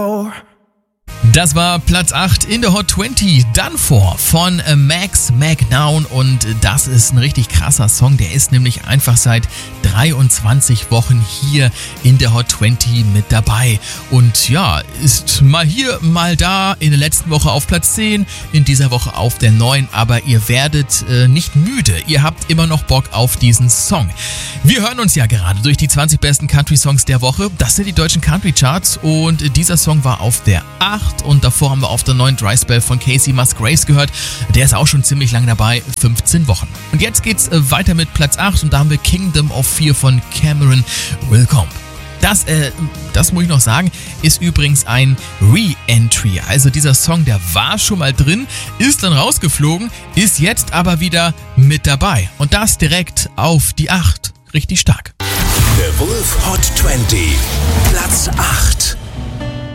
Das war Platz 8 in der Hot 20, Done For von Max McNown, und das ist ein richtig krasser Song. Der ist nämlich einfach seit 23 Wochen hier in der Hot 20 mit dabei und ja, ist mal hier, mal da, in der letzten Woche auf Platz 10, in dieser Woche auf der 9, aber ihr werdet nicht müde, ihr habt immer noch Bock auf diesen Song. Wir hören uns ja gerade durch die 20 besten Country-Songs der Woche, das sind die deutschen Country-Charts, und dieser Song war auf der 8 und davor haben wir auf der 9 Dry Spell von Casey Musgraves gehört, der ist auch schon ziemlich lang dabei, 15 Wochen. Und jetzt geht's weiter mit Platz 8 und da haben wir Kingdom of Fear von Cameron Willcomb. Das muss ich noch sagen, ist übrigens ein Re-Entry. Also dieser Song, der war schon mal drin, ist dann rausgeflogen, ist jetzt aber wieder mit dabei. Und das direkt auf die 8. Richtig stark. The Wolf Hot 20, Platz 8.